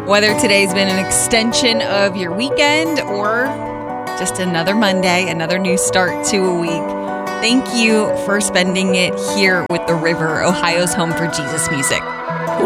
Whether today's been an extension of your weekend or just another Monday, another new start to a week, thank you for spending it here with The River, Ohio's home for Jesus music.